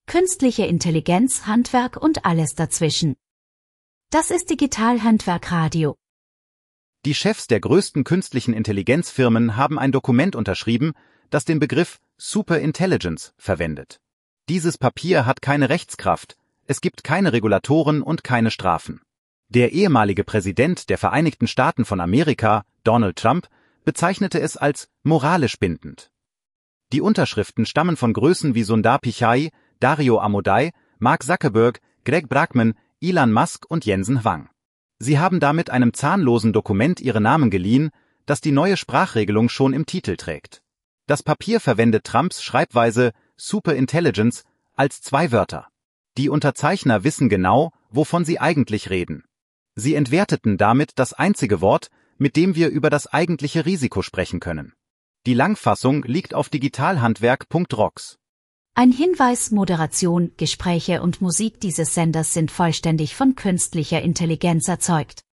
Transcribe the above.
Künstliche Intelligenz, Handwerk und alles dazwischen. Das ist Digital-Handwerk Radio. Die Chefs der größten künstlichen Intelligenzfirmen haben ein Dokument unterschrieben, das den Begriff Superintelligence verwendet. Dieses Papier hat keine Rechtskraft, es gibt keine Regulatoren und keine Strafen. Der ehemalige Präsident der Vereinigten Staaten von Amerika, Donald Trump, bezeichnete es als moralisch bindend. Die Unterschriften stammen von Größen wie Sundar Pichai, Dario Amodei, Mark Zuckerberg, Greg Brockman, Elon Musk und Jensen Huang. Sie haben damit einem zahnlosen Dokument ihre Namen geliehen, das die neue Sprachregelung schon im Titel trägt. Das Papier verwendet Trumps Schreibweise Superintelligence als 2 Wörter. Die Unterzeichner wissen genau, wovon sie eigentlich reden. Sie entwerteten damit das einzige Wort, mit dem wir über das eigentliche Risiko sprechen können. Die Langfassung liegt auf digitalhandwerk.rocks. Ein Hinweis: Moderation, Gespräche und Musik dieses Senders sind vollständig von künstlicher Intelligenz erzeugt.